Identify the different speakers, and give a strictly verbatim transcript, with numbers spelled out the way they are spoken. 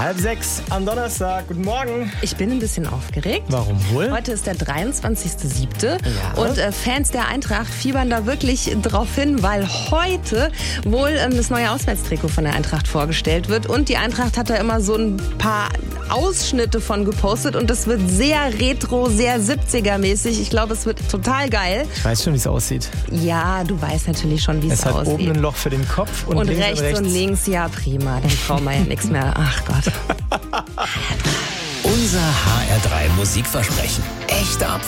Speaker 1: Halb sechs am Donnerstag. Guten Morgen.
Speaker 2: Ich bin ein bisschen aufgeregt.
Speaker 1: Warum wohl?
Speaker 2: Heute ist der dreiundzwanzigster siebte
Speaker 1: Ja.
Speaker 2: und äh, Fans der Eintracht fiebern da wirklich drauf hin, weil heute wohl ähm, das neue Auswärtstrikot von der Eintracht vorgestellt wird. Und die Eintracht hat da immer so ein paar Ausschnitte von gepostet und das wird sehr retro, sehr siebziger-mäßig. Ich glaube, es wird total geil.
Speaker 1: Ich weiß schon, wie es aussieht.
Speaker 2: Ja, du weißt natürlich schon, wie es
Speaker 1: Es hat
Speaker 2: aussieht.
Speaker 1: oben ein Loch für den Kopf und,
Speaker 2: und
Speaker 1: links
Speaker 2: rechts
Speaker 1: und rechts.
Speaker 2: und links, ja prima, dann brauchen wir ja nichts mehr. Ach Gott.
Speaker 3: Unser H R drei Musikversprechen. Echter